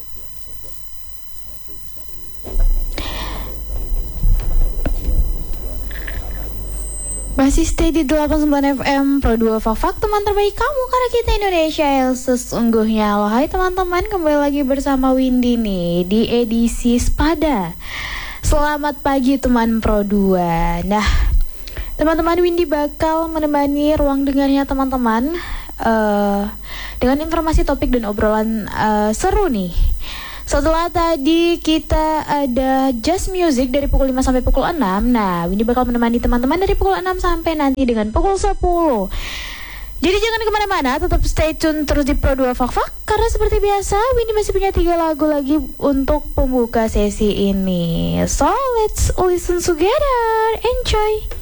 Masih stay di 89 FM Pro 2 Fak teman terbaik kamu, karena kita Indonesia yang sesungguhnya. Halo hai teman-teman, kembali lagi bersama Windy nih di edisi Sepada. Selamat pagi teman Pro 2. Nah, teman-teman, Windy bakal menemani ruang dengarnya teman-teman dengan informasi, topik, dan obrolan seru nih. Setelah tadi kita ada Just Music dari pukul 5 sampai pukul 6. Nah, Windy bakal menemani teman-teman dari pukul 6 sampai nanti dengan pukul 10. Jadi jangan kemana-mana, tetap stay tune terus di Pro 2 Fak. Karena seperti biasa, Windy masih punya 3 lagu lagi untuk pembuka sesi ini. So, let's listen together. Enjoy!